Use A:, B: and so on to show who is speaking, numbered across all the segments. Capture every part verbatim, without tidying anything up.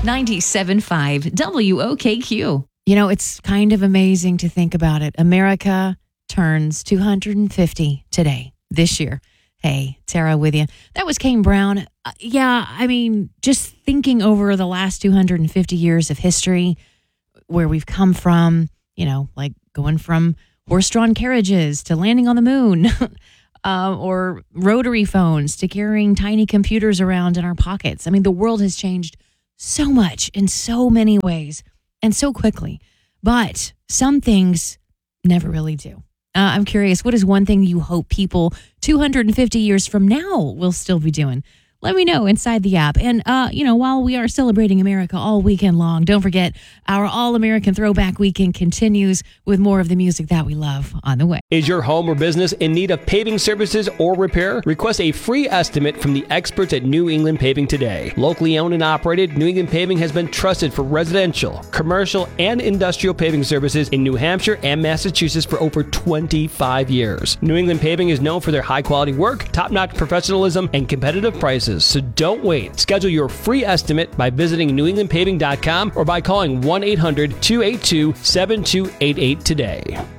A: ninety-seven point five W O K Q.
B: You know, it's kind of amazing to think about it. America turns two hundred fifty today, this year. Hey, Tara with you. That was Kane Brown. Uh, yeah, I mean, just thinking over the last two hundred fifty years of history, where we've come from, you know, like going from horse-drawn carriages to landing on the moon, uh, or rotary phones to carrying tiny computers around in our pockets. I mean, the world has changed so much in so many ways and so quickly, but some things never really do. Uh, I'm curious, what is one thing you hope people two hundred fifty years from now will still be doing? Let me know inside the app. And, uh, you know, while we are celebrating America all weekend long, don't forget our All-American Throwback Weekend continues with more of the music that we love on the way.
C: Is your home or business in need of paving services or repair? Request a free estimate from the experts at New England Paving today. Locally owned and operated, New England Paving has been trusted for residential, commercial, and industrial paving services in New Hampshire and Massachusetts for over twenty-five years. New England Paving is known for their high-quality work, top-notch professionalism, and competitive prices. So don't wait. Schedule your free estimate by visiting new england paving dot com or by calling one eight hundred two eight two seven two eight eight today.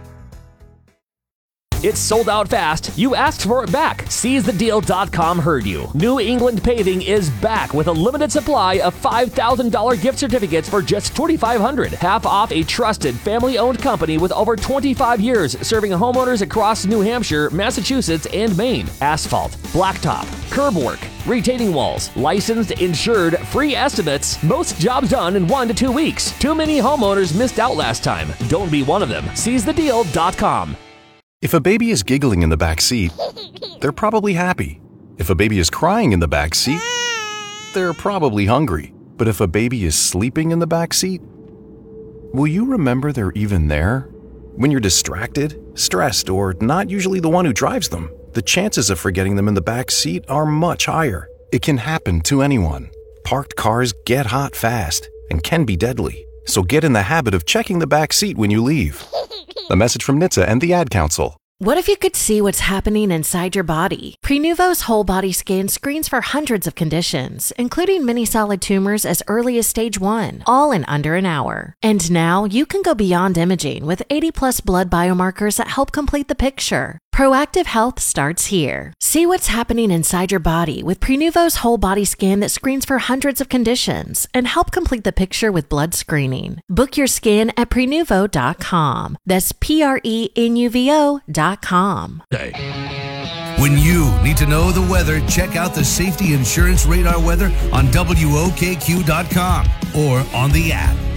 D: It's sold out fast. You asked for it back. seize the deal dot com heard you. New England Paving is back with a limited supply of five thousand dollars gift certificates for just twenty-five hundred dollars. Half off a trusted family-owned company with over twenty-five years serving homeowners across New Hampshire, Massachusetts, and Maine. Asphalt, blacktop, curb work, retaining walls, licensed, insured, free estimates. Most jobs done in one to two weeks. Too many homeowners missed out last time. Don't be one of them. seize the deal dot com.
E: If a baby is giggling in the back seat, they're probably happy. If a baby is crying in the back seat, they're probably hungry. But if a baby is sleeping in the back seat, will you remember they're even there? When you're distracted, stressed, or not usually the one who drives them, the chances of forgetting them in the back seat are much higher. It can happen to anyone. Parked cars get hot fast and can be deadly. So get in the habit of checking the back seat when you leave. A message from N H T S A and the Ad Council.
F: What if you could see what's happening inside your body? Prenuvo's whole body scan screens for hundreds of conditions, including many solid tumors as early as stage one, all in under an hour. And now you can go beyond imaging with eighty plus blood biomarkers that help complete the picture. Proactive health starts here. See what's happening inside your body with Prenuvo's whole body scan that screens for hundreds of conditions and help complete the picture with blood screening. Book your scan at prenuvo dot com. That's P R E N U V O dot com.
G: When you need to know the weather, check out the Safety Insurance Radar weather on W O K Q dot com or on the app.